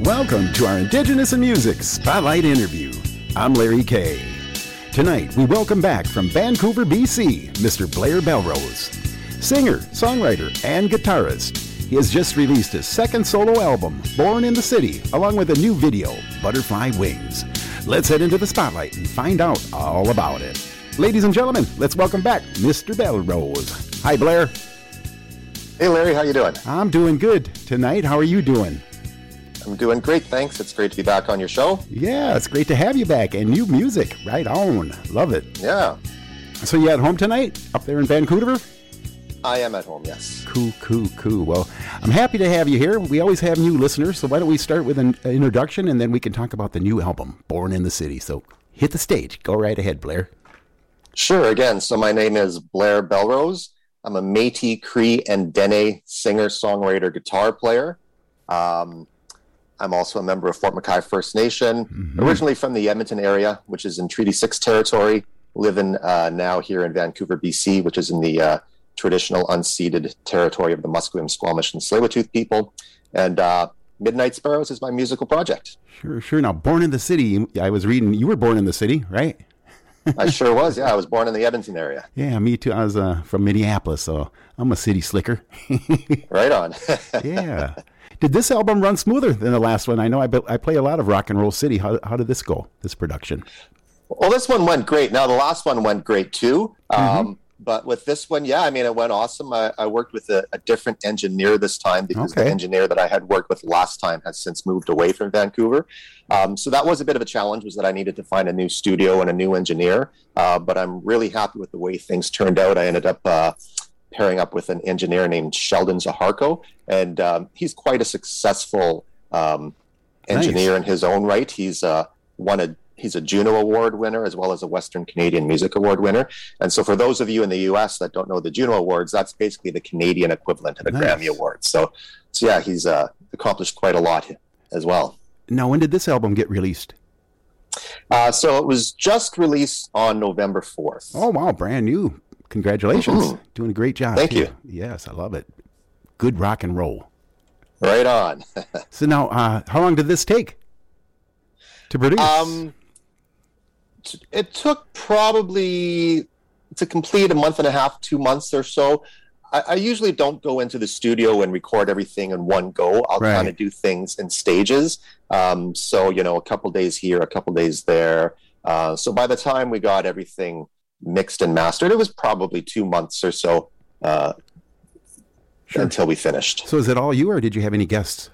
Welcome to our Indigenous in Music Spotlight interview. I'm Larry Kay. Tonight, we welcome back from Vancouver, BC, Mr. Blair Belrose. Singer, songwriter, and guitarist. He has just released his second solo album, Born in the City, along with a new video, Butterfly Wings. Let's head into the spotlight and find out all about it. Ladies and gentlemen, let's welcome back Mr. Belrose. Hi, Blair. Hey, Larry, how you doing? I'm doing good tonight. How are you doing? I'm doing great, thanks. It's great to be back on your show. Yeah, it's great to have you back. And new music, right on. Love it. Yeah. So you at home tonight, up there in Vancouver? I am at home, yes. Cool. Well, I'm happy to have you here. We always have new listeners, so why don't we start with an introduction, and then we can talk about the new album, Born in the City. So hit the stage. Go right ahead, Blair. Sure. Again, so my name is Blair Belrose. I'm a Métis, Cree, and Dene singer, songwriter, guitar player. I'm also a member of Fort Mackay First Nation, originally from the Edmonton area, which is in Treaty 6 territory, living now here in Vancouver, BC, which is in the traditional unceded territory of the Musqueam, Squamish, and Tsleil-Waututh people. And Midnight Sparrows is my musical project. Sure. Now, Born in the City, I was reading, you were born in the city, right? I sure was, yeah. I was born in the Edmonton area. Yeah, me too. I was from Minneapolis, so I'm a city slicker. Right on. Yeah. Did this album run smoother than the last one? I know I play a lot of Rock and Roll City. How did this go, this production? Well, this one went great. Now, the last one went great too. But with this one, yeah, I mean, it went awesome. I worked with a different engineer this time because the engineer that I had worked with last time has since moved away from Vancouver. So that was a bit of a challenge, was that I needed to find a new studio and a new engineer. But I'm really happy with the way things turned out. I ended up pairing up with an engineer named Sheldon Zaharko, and he's quite a successful engineer in his own right. He's a Juno Award winner as well as a Western Canadian Music Award winner. And so for those of you in the US that don't know the Juno Awards, that's basically the Canadian equivalent of the Grammy Awards. So yeah, he's accomplished quite a lot as well. Now, when did this album get released? So it was just released on November 4th. Oh, wow, brand new. Congratulations. Doing a great job. Thank you. Yes, I love it. Good rock and roll. Right on. So now, how long did this take to produce? It took probably to complete a month and a half, 2 months or so. I usually don't go into the studio and record everything in one go. I'll kind of do things in stages. So, a couple days here, a couple days there. So by the time we got everything mixed and mastered, it was probably 2 months or so until we finished. So is it all you, or did you have any guests?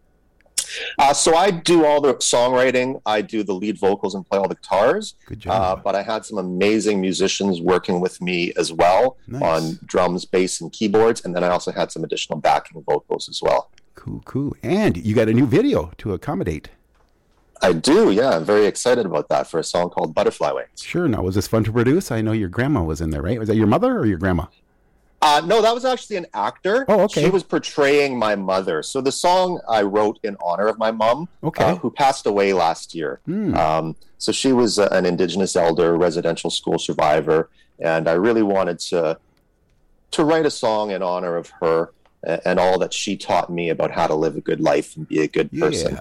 So I do all the songwriting, I do the lead vocals and play all the guitars. Good job. But I had some amazing musicians working with me as well on drums, bass, and keyboards. And then I also had some additional backing vocals as well. Cool. And you got a new video to accommodate. I do, yeah. I'm very excited about that for a song called Butterfly Wings. Sure. Now, was this fun to produce? I know your grandma was in there, right? Was that your mother or your grandma? No, that was actually an actor. Oh, okay. She was portraying my mother. So the song I wrote in honor of my mom, who passed away last year. So she was an Indigenous elder, residential school survivor, and I really wanted to write a song in honor of her and all that she taught me about how to live a good life and be a good person.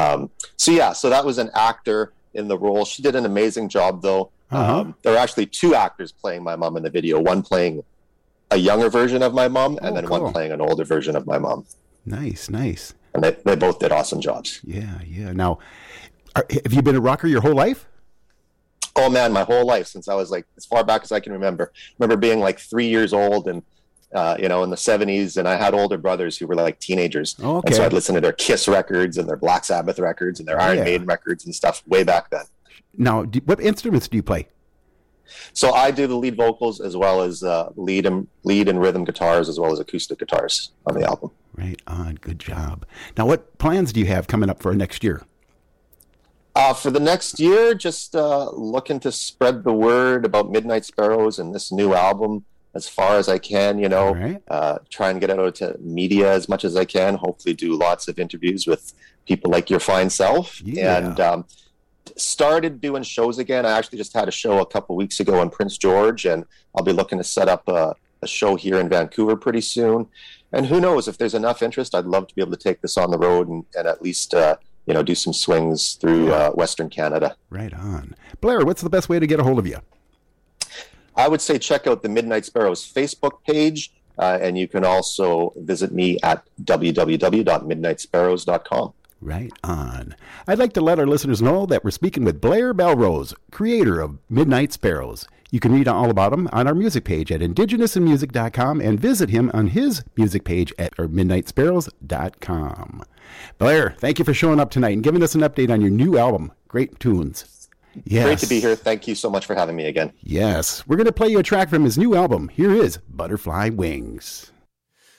So that was an actor in the role. She did an amazing job, though. There are actually two actors playing my mom in the video, one playing a younger version of my mom, and then one playing an older version of my mom. Nice. And they both did awesome jobs. Yeah. Now, have you been a rocker your whole life? Oh, man, my whole life, since I was as far back as I can remember. I remember being 3 years old and, in the 70s, and I had older brothers who were teenagers. And so I'd listen to their Kiss records and their Black Sabbath records and their Iron Maiden records and stuff way back then. Now, what instruments do you play? So I do the lead vocals as well as lead and rhythm guitars as well as acoustic guitars on the album. Right on. Good job. Now, what plans do you have coming up for next year? For the next year, just looking to spread the word about Midnight Sparrows and this new album as far as I can, try and get out to media as much as I can, hopefully do lots of interviews with people like your fine self. And started doing shows again. I actually just had a show a couple weeks ago in Prince George, and I'll be looking to set up a show here in Vancouver pretty soon. And who knows, if there's enough interest, I'd love to be able to take this on the road and at least do some swings through Western Canada. Right on. Blair, what's the best way to get a hold of you? I would say check out the Midnight Sparrows Facebook page, and you can also visit me at www.midnightsparrows.com. Right on. I'd like to let our listeners know that we're speaking with Blair Belrose, creator of Midnight Sparrows. You can read all about him on our music page at indigenousinmusic.com and visit him on his music page at midnightsparrows.com. Blair, thank you for showing up tonight and giving us an update on your new album. Great tunes. Yes. Great to be here. Thank you so much for having me again. Yes. We're going to play you a track from his new album. Here is Butterfly Wings.